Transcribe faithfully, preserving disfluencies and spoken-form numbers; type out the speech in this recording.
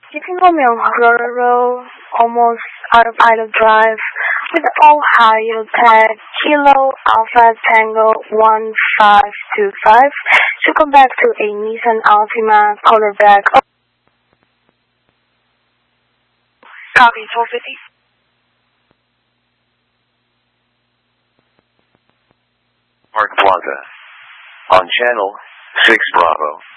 Keeping Romeo Roro almost out of idle drive with Ohio tag Kilo Alpha Tango one five two five to come back to a Nissan Altima colorback. Copy four fifty. Park Plaza. On channel six Bravo.